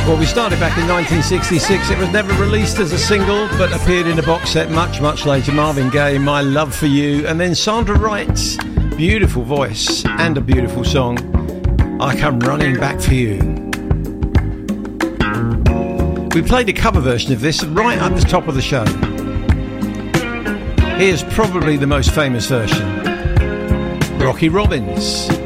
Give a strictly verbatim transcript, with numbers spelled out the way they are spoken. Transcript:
Well, we started back in nineteen sixty-six. It was never released as a single, but appeared in a box set much, much later. Marvin Gaye, My Love for You, and then Sandra Wright's beautiful voice and a beautiful song, I Come Running Back for You. We played a cover version of this right at the top of the show. Here's probably the most famous version. Rocky Robbins.